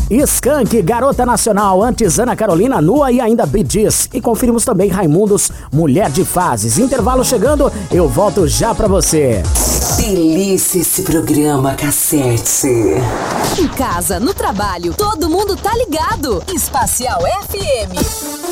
Skank, Garota Nacional, antes Ana Carolina Nua e ainda Bee Gees. E conferimos também Raimundos, Mulher de Fases. Intervalo chegando, eu volto já pra você. Delícia esse programa, Cassete. Em casa, no trabalho, todo mundo tá ligado. Espacial FM.